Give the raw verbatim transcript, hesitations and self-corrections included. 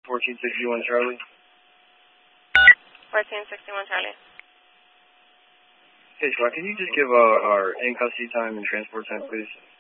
fourteen sixty-one Charlie. fourteen sixty-one Charlie. Hey, Squad, can you just give uh, our in-custody time and transport time, please?